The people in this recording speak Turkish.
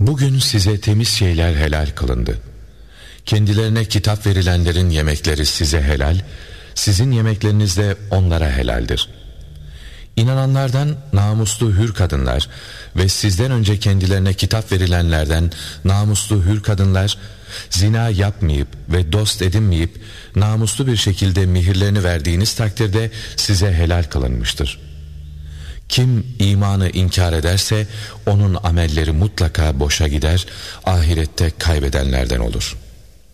Bugün size temiz şeyler helal kılındı. Kendilerine kitap verilenlerin yemekleri size helal, sizin yemekleriniz de onlara helaldir. İnananlardan namuslu hür kadınlar ve sizden önce kendilerine kitap verilenlerden namuslu hür kadınlar, zina yapmayıp ve dost edinmeyip namuslu bir şekilde mihirlerini verdiğiniz takdirde size helal kılınmıştır. Kim imanı inkar ederse onun amelleri mutlaka boşa gider, ahirette kaybedenlerden olur.